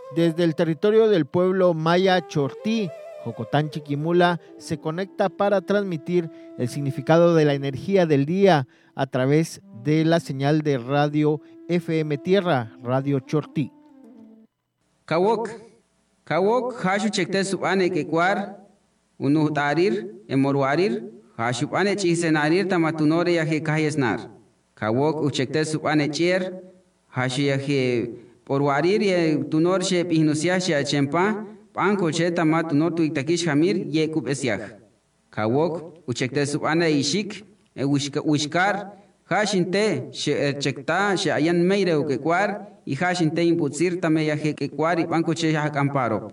Desde el territorio del pueblo maya Chortí, Jocotán Chiquimula se conecta para transmitir el significado de la energía del día a través de la señal de radio FM Tierra, Radio Chortí. Kawok hashu chekte subane kekwar unu tarir emorwarir hashu ane chisenarir tamatunore yahe kahesnar. Kawok uchekte subane chier hashu yahe porwarir ye tunor she pihnusia she chempa panko che tamatunor tu itakish hamir ye kup esiach. Kawok uchekte subane ishik wishkar hashinte she chekta she ayan meire kekwar y hashinte imputzir tame yahe kekwar y panko che yaha camparo.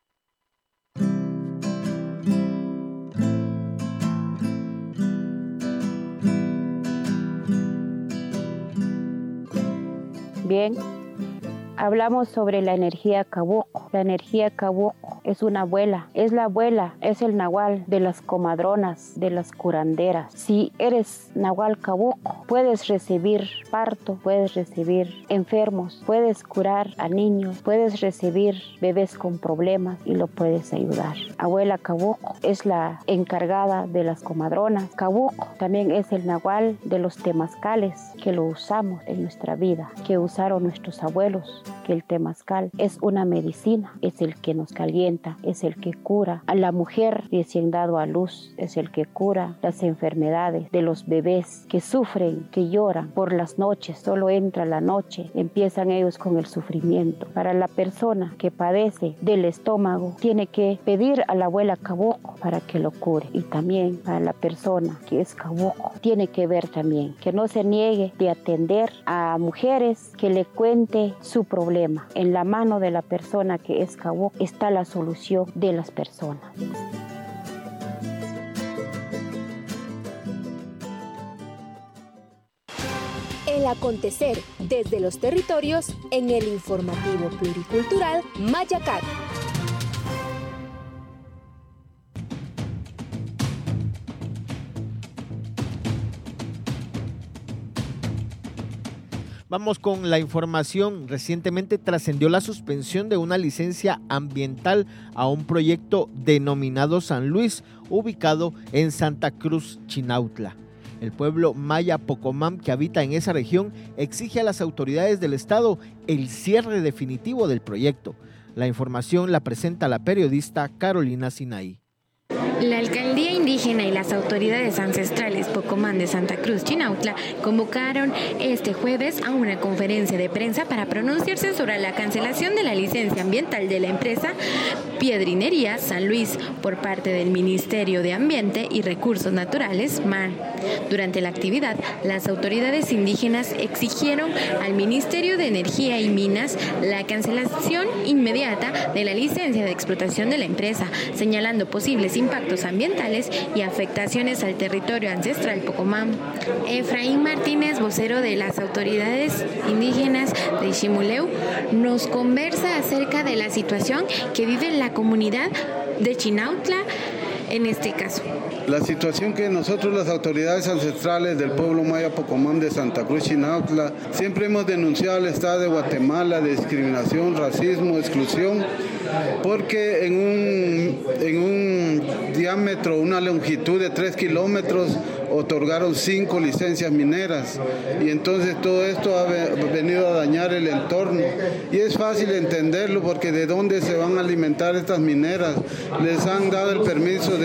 Bien, hablamos sobre la energía Cabuco. La energía Cabuco es una abuela, es la abuela, es el nahual de las comadronas, de las curanderas. Si eres nahual Cabuco, puedes recibir parto, puedes recibir enfermos, puedes curar a niños, puedes recibir bebés con problemas y lo puedes ayudar. Abuela Cabuco es la encargada de las comadronas. Cabuco también es el nahual de los temazcales que lo usamos en nuestra vida, que usaron nuestros abuelos, que el temazcal es una medicina, es el que nos calienta, es el que cura a la mujer recién dado a luz, es el que cura las enfermedades de los bebés que sufren, que lloran por las noches, solo entra la noche, empiezan ellos con el sufrimiento. Para la persona que padece del estómago, tiene que pedir a la abuela Cabuco para que lo cure, y también para la persona que es Cabuco, tiene que ver también, que no se niegue de atender a mujeres, que le cuente su problema. En la mano de la persona que es Cabuco está la solución de las personas. El acontecer desde los territorios en el informativo pluricultural Mayacat. Vamos con la información. Recientemente trascendió la suspensión de una licencia ambiental a un proyecto denominado San Luis, ubicado en Santa Cruz, Chinautla. El pueblo maya Pocomam que habita en esa región exige a las autoridades del estado el cierre definitivo del proyecto. La información la presenta la periodista Carolina Sinaí. La alcaldía indígena y las autoridades ancestrales Pocomam de Santa Cruz, Chinautla, convocaron este jueves a una conferencia de prensa para pronunciarse sobre la cancelación de la licencia ambiental de la empresa Piedrinería San Luis por parte del Ministerio de Ambiente y Recursos Naturales, MAR. Durante la actividad, las autoridades indígenas exigieron al Ministerio de Energía y Minas la cancelación inmediata de la licencia de explotación de la empresa, señalando posibles impactos ambientales y afectaciones al territorio ancestral Pocomam. Efraín Martínez, vocero de las autoridades indígenas de Ximuleu, nos conversa acerca de la situación que vive la comunidad de Chinautla en este caso. La situación que nosotros, las autoridades ancestrales del pueblo maya Pocomam de Santa Cruz, Chinautla, siempre hemos denunciado al Estado de Guatemala de discriminación, racismo, exclusión, porque en un diámetro, una longitud de 3 kilómetros, otorgaron 5 licencias mineras, y entonces todo esto ha venido a dañar el entorno, y es fácil entenderlo porque de dónde se van a alimentar estas mineras. Les han dado el permiso